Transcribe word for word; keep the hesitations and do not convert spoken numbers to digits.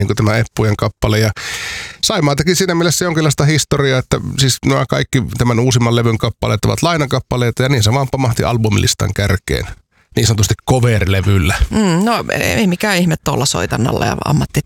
niin kuin tämä Eppujen kappale. Ja Saimaatakin siinä mielessä jonkinlaista historiaa, että siis nämä kaikki tämän uusimman levyn kappaleet ovat lainakappaleita ja niin se vaan pamahti albumilistan kärkeen. Niin sanotusti cover-levyllä. Mm, no ei mikään ihme tuolla soitannalla ja